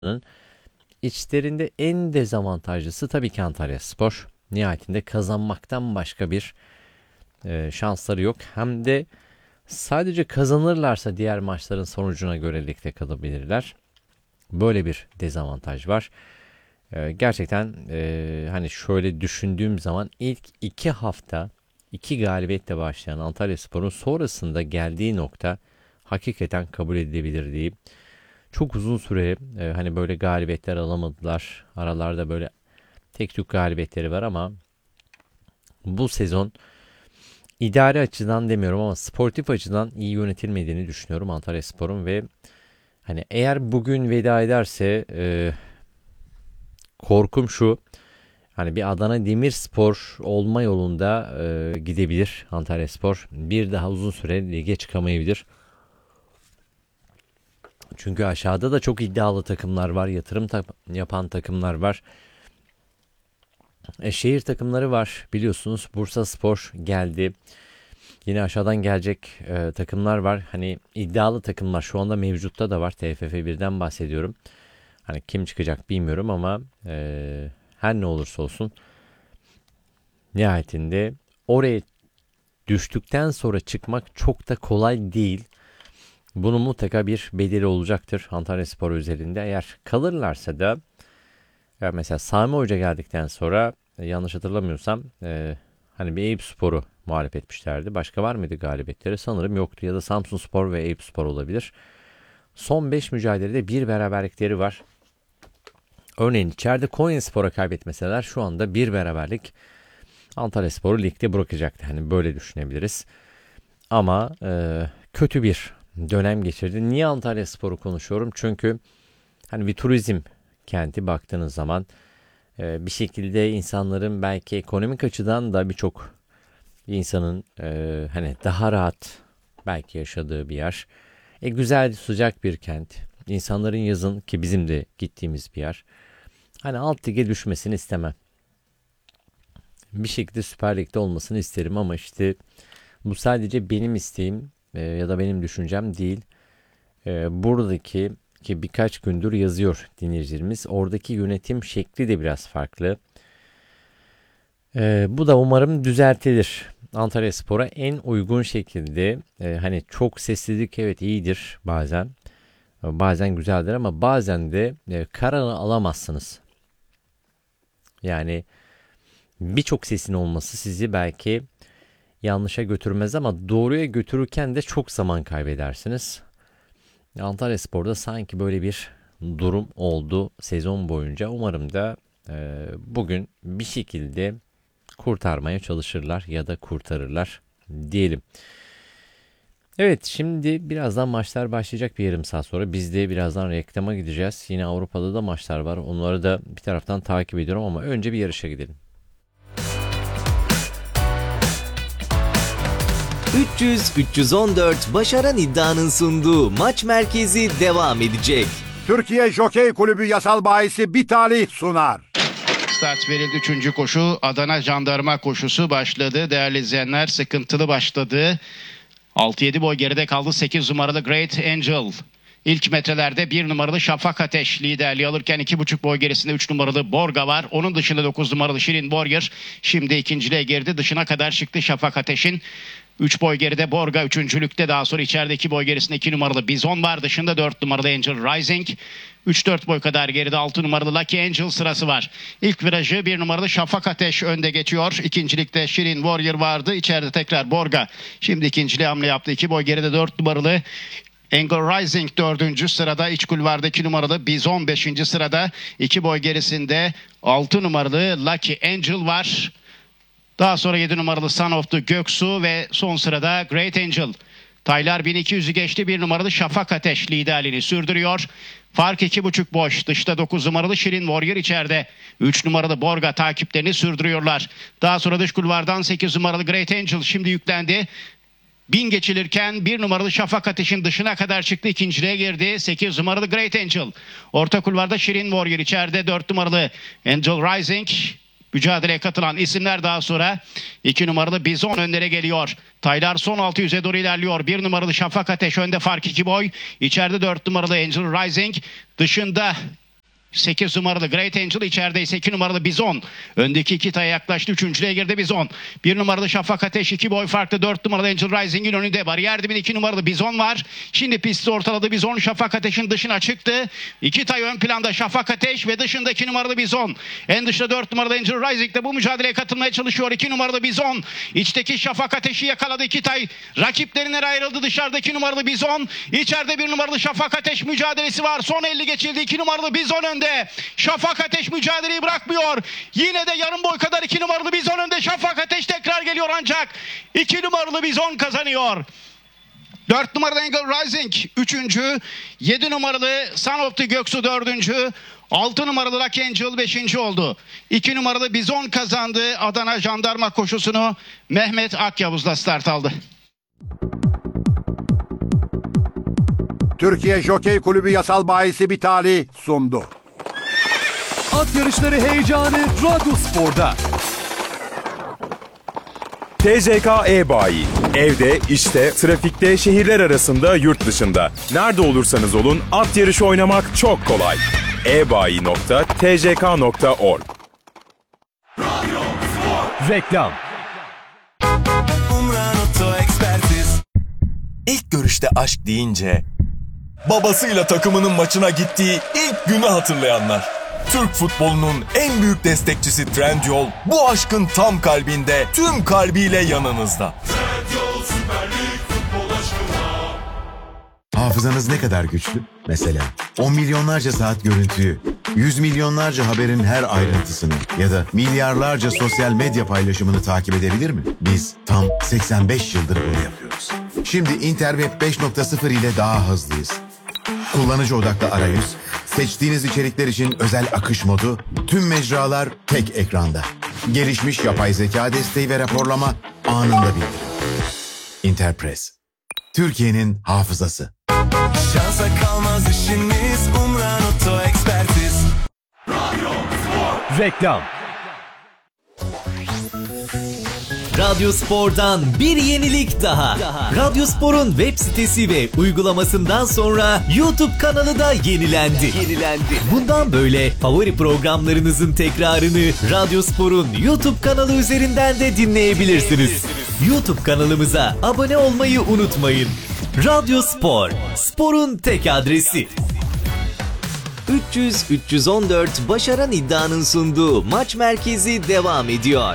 İçlerinde en dezavantajlısı tabii ki Antalyaspor. Nihayetinde kazanmaktan başka bir şansları yok. Hem de sadece kazanırlarsa diğer maçların sonucuna göre ligde kalabilirler. Böyle bir dezavantaj var. Gerçekten hani şöyle düşündüğüm zaman ilk 2 hafta 2 galibiyetle başlayan Antalyaspor'un sonrasında geldiği nokta hakikaten kabul edilebilir değil. Çok uzun süre hani böyle galibiyetler alamadılar. Aralarda böyle tek tük galibiyetleri var ama bu sezon idari açıdan demiyorum ama sportif açıdan iyi yönetilmediğini düşünüyorum Antalyaspor'un ve hani eğer bugün veda ederse korkum şu. Hani bir Adana Demirspor olma yolunda gidebilir Antalyaspor. Bir daha uzun süre lige çıkamayabilir. Çünkü aşağıda da çok iddialı takımlar var. Yatırım yapan takımlar var. Şehir takımları var. Biliyorsunuz Bursaspor geldi. Yine aşağıdan gelecek takımlar var. Hani iddialı takımlar şu anda mevcutta da var. TFF 1'den bahsediyorum. Hani kim çıkacak bilmiyorum ama her ne olursa olsun nihayetinde oraya düştükten sonra çıkmak çok da kolay değil. Bunun mutlaka bir bedeli olacaktır Antalyaspor özelinde. Eğer kalırlarsa da ya mesela Sami Hoca geldikten sonra yanlış hatırlamıyorsam hani bir Eyüpspor'u mağlup etmişlerdi. Başka var mıydı galibiyetleri? Sanırım yoktu. Ya da Samsunspor ve Eyüpspor olabilir. Son 5 mücadelede bir beraberlikleri var. Örneğin içeride Konyaspor'a kaybetmeseler şu anda bir beraberlik Antalyaspor'u ligde bırakacaktı. Hani böyle düşünebiliriz. Ama kötü bir dönem geçirdi. Niye Antalyaspor'u konuşuyorum? Çünkü hani bir turizm kenti baktığınız zaman bir şekilde insanların belki ekonomik açıdan da birçok insanın hani daha rahat belki yaşadığı bir yer. Güzel, sıcak bir kent. İnsanların yazın ki bizim de gittiğimiz bir yer. Hani alt lige düşmesini istemem. Bir şekilde Süper Lig'de olmasını isterim ama işte bu sadece benim isteğim ya da benim düşüncem değil. Buradaki ki birkaç gündür yazıyor dinleyicilerimiz. Oradaki yönetim şekli de biraz farklı. Bu da umarım düzeltilir. Antalyaspor'a en uygun şekilde hani çok sessizlik evet iyidir bazen. Bazen güzeldir ama bazen de kararı alamazsınız. Yani birçok sesin olması sizi belki yanlışa götürmez ama doğruya götürürken de çok zaman kaybedersiniz. Antalyaspor'da sanki böyle bir durum oldu sezon boyunca. Umarım da bugün bir şekilde kurtarmaya çalışırlar ya da kurtarırlar diyelim. Evet, şimdi birazdan maçlar başlayacak bir yarım saat sonra. Biz de birazdan reklama gideceğiz. Yine Avrupa'da da maçlar var. Onları da bir taraftan takip ediyorum ama önce bir yarışa gidelim. 300-314 Başaran iddianın sunduğu maç merkezi devam edecek. Türkiye Jokey Kulübü yasal bahisi bir talih sunar. Start verildi. 3. koşu Adana Jandarma koşusu başladı. Değerli izleyenler, sıkıntılı başladı. 6-7 boy geride kaldı. 8 numaralı Great Angel. İlk metrelerde 1 numaralı Şafak Ateş liderliği alırken 2,5 boy gerisinde 3 numaralı Borga var. Onun dışında 9 numaralı Şirin Warrior şimdi ikinciliğe girdi. Dışına kadar çıktı Şafak Ateş'in. 3 boy geride Borga üçüncülükte, daha sonra içeride 2 boy gerisinde 2 numaralı Bizon var. Dışında 4 numaralı Angel Rising. 3-4 boy kadar geride 6 numaralı Lucky Angel sırası var. İlk virajı 1 numaralı Şafak Ateş önde geçiyor. İkincilikte Şirin Warrior vardı. İçeride tekrar Borga. Şimdi ikinciliğe hamle yaptı. 2 boy geride 4 numaralı Angel Rising 4. sırada, iç kulvarda 2 numaralı Bizon 5. sırada, 2 boy gerisinde 6 numaralı Lucky Angel var. Daha sonra 7 numaralı Son of the Göksu ve son sırada Great Angel. Taylar 1200'ü geçti. 1 numaralı Şafak Ateş liderliğini sürdürüyor. Fark 2,5 boş. Dışta 9 numaralı Şirin Warrior, içeride 3 numaralı Borga takiplerini sürdürüyorlar. Daha sonra dış kulvardan 8 numaralı Great Angel şimdi yüklendi. 1000 geçilirken 1 numaralı Şafak Ateş'in dışına kadar çıktı. İkinciliğe girdi 8 numaralı Great Angel. Orta kulvarda Şirin Warrior, içeride 4 numaralı Angel Rising. Mücadeleye katılan isimler daha sonra 2 numaralı Bizon önlere geliyor. Taylar son 600'e doğru ilerliyor. 1 numaralı Şafak Ateş önde, fark 2 boy. İçeride 4 numaralı Angel Rising. Dışında 8 numaralı Great Angel içerideyse 2 numaralı Bizon. Öndeki iki taya yaklaştı. Üçüncülüğe girdi Bizon. 1 numaralı Şafak Ateş 2 boy farklı. 4 numaralı Angel Rising'in önünde. Bariyer dibinde 2 numaralı Bizon var. Şimdi pisti ortaladı Bizon. Şafak Ateş'in dışına çıktı. 2 tay ön planda Şafak Ateş ve dışında 2 numaralı Bizon. En dışta 4 numaralı Angel Rising de bu mücadeleye katılmaya çalışıyor. 2 numaralı Bizon. İçteki Şafak Ateş'i yakaladı. 2 tay rakiplerinden ayrıldı. Dışarıdaki numaralı Bizon. İçeride 1 numaralı Şafak Ateş mücadelesi var. Son 50 geçildi. 2 numaralı Bizon önde. Şafak Ateş mücadeleyi bırakmıyor. Yine de yarım boy kadar 2 numaralı Bizon önde. Şafak Ateş tekrar geliyor ancak 2 numaralı Bizon kazanıyor. 4 numaralı Angel Rising 3. 7 numaralı Son of the Göksu 4. 6 numaralı Rock Angel 5. oldu. 2 numaralı Bizon kazandı. Adana Jandarma koşusunu Mehmet Akyavuz'la start aldı. Türkiye Jokey Kulübü yasal bahisi Bitali sundu. At yarışları heyecanı Radyospor'da. TCK e-bayi. Evde, işte, trafikte, şehirler arasında, yurt dışında. Nerede olursanız olun at yarışı oynamak çok kolay. ebayi.tck.org. Reklam. İlk görüşte aşk deyince babasıyla takımının maçına gittiği ilk günü hatırlayanlar. Türk futbolunun en büyük destekçisi Trendyol bu aşkın tam kalbinde, tüm kalbiyle yanınızda. Trendyol Süper Lig futbol aşkına. Hafızanız ne kadar güçlü? Mesela 10 milyonlarca saat görüntüyü, 100 milyonlarca haberin her ayrıntısını ya da milyarlarca sosyal medya paylaşımını takip edebilir mi? Biz tam 85 yıldır bunu yapıyoruz. Şimdi Interweb 5.0 ile daha hızlıyız. Kullanıcı odaklı arayüz, seçtiğiniz içerikler için özel akış modu, tüm mecralar tek ekranda. Gelişmiş yapay zeka desteği ve raporlama anında bildirim. Interpress. Türkiye'nin hafızası. Şansa kalmaz işiniz, Umran Oto Ekspertiz. Reklam. Radyospor'dan bir yenilik daha. Radyospor'un web sitesi ve uygulamasından sonra YouTube kanalı da yenilendi. Bundan böyle favori programlarınızın tekrarını Radyospor'un YouTube kanalı üzerinden de dinleyebilirsiniz. YouTube kanalımıza abone olmayı unutmayın. Radyospor, sporun tek adresi. 300-314 Başaran İddia'nın sunduğu Maç Merkezi devam ediyor.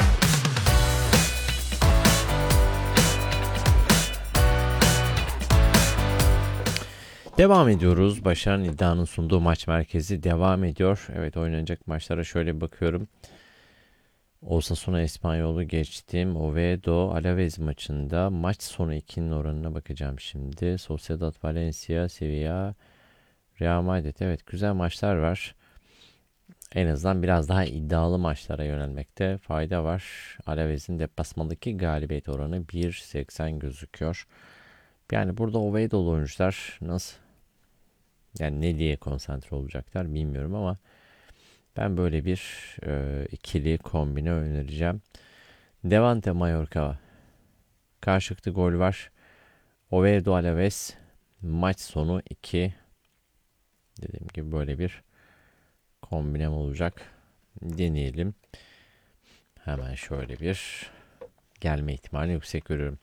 Devam ediyoruz. Başaran İddia'nın sunduğu Maç Merkezi devam ediyor. Evet, oynanacak maçlara şöyle bir bakıyorum. Osasuna Espanyol'u geçtim. Oviedo Alavés maçında maç sonu 2'nin oranına bakacağım şimdi. Sociedad Valencia, Sevilla, Real Madrid. Evet, güzel maçlar var. En azından biraz daha iddialı maçlara yönelmekte fayda var. Alavés'in deplasmandaki galibiyet oranı 1.80 gözüküyor. Yani burada Oviedo'lu oyuncular nasıl, yani ne diye konsantre olacaklar bilmiyorum ama ben böyle bir ikili kombine önereceğim. Levante Mallorca karşılıklı gol var. Oviedo Alavés maç sonu 2. Dediğim gibi böyle bir kombinem olacak. Deneyelim. Hemen şöyle bir gelme ihtimali yüksek görüyorum.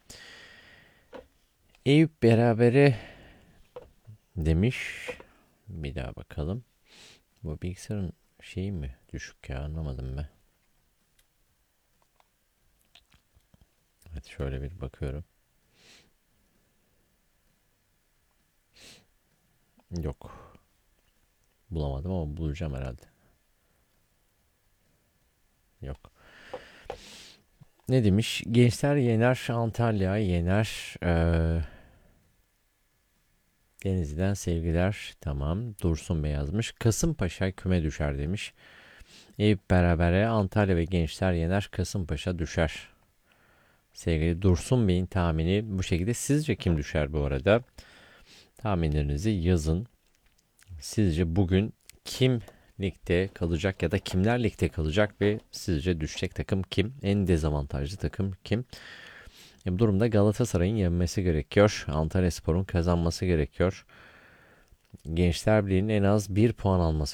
Eyüp berabere demiş. Bir daha bakalım. Bu bilgisayarın şeyi mi düşük ya, anlamadım ben. Evet, şöyle bir bakıyorum. Yok. Bulamadım ama bulacağım herhalde. Yok. Ne demiş? Gençler yener, Antalya yener. Denizli'den sevgiler. Tamam. Dursun Bey yazmış. Kasımpaşa küme düşer demiş. Eyüp berabere, Antalya ve Gençler yener, Kasımpaşa düşer. Sevgili Dursun Bey'in tahmini bu şekilde. Sizce kim düşer bu arada? Tahminlerinizi yazın. Sizce bugün kim ligde kalacak ya da kimler ligde kalacak ve sizce düşecek takım kim? En dezavantajlı takım kim? Bu durumda Galatasaray'ın yenmesi gerekiyor. Antalyaspor'un kazanması gerekiyor. Gençler Birliği'nin en az 1 puan alması